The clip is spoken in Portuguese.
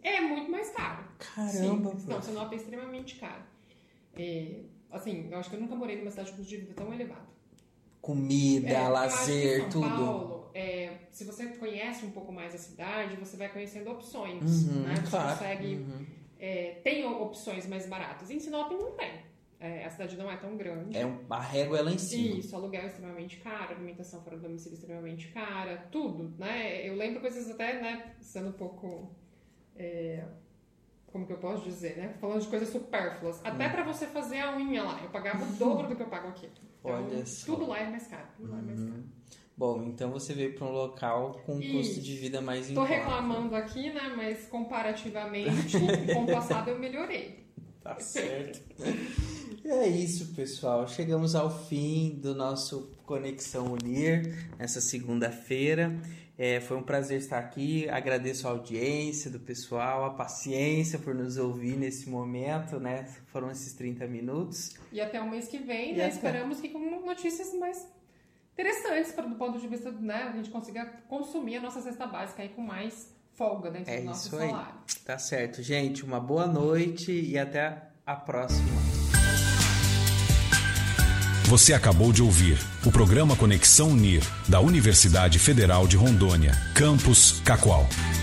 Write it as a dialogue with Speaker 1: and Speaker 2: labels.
Speaker 1: É muito mais caro.
Speaker 2: Caramba,
Speaker 1: sim. Não, Sinop é extremamente caro. Assim, eu acho que eu nunca morei numa cidade com custo de vida tão elevado.
Speaker 2: Comida, lazer,
Speaker 1: São
Speaker 2: tudo.
Speaker 1: Paulo, se você conhece um pouco mais a cidade, você vai conhecendo opções, né? Você
Speaker 2: claro.
Speaker 1: consegue... tem opções mais baratas. Em Sinop não tem. A cidade não é tão grande.
Speaker 2: A régua é lá em cima.
Speaker 1: Isso, aluguel é extremamente caro, alimentação fora do domicílio é extremamente cara, tudo, né? Eu lembro coisas até, né, sendo um pouco... como que eu posso dizer, né? Falando de coisas supérfluas. Até pra você fazer a unha lá, eu pagava o dobro do que eu pago aqui. Então,
Speaker 2: Olha só.
Speaker 1: tudo lá é mais caro.
Speaker 2: Bom, então você veio para um local com um custo de vida mais em conta.
Speaker 1: Tô reclamando aqui, né? Mas comparativamente, com o passado eu melhorei.
Speaker 2: Tá certo. É isso, pessoal. Chegamos ao fim do nosso Conexão Unir, nessa segunda-feira. Foi um prazer estar aqui. Agradeço a audiência do pessoal, a paciência por nos ouvir nesse momento, né? Foram esses 30 minutos.
Speaker 1: E até o mês que vem, né? Esperamos que com notícias mais interessantes do ponto de vista, né? A gente consiga consumir a nossa cesta básica aí com mais folga dentro do nosso salário.
Speaker 2: Tá certo, gente. Uma boa noite e até a próxima.
Speaker 3: Você acabou de ouvir o programa Conexão Unir, da Universidade Federal de Rondônia, Campus Cacoal.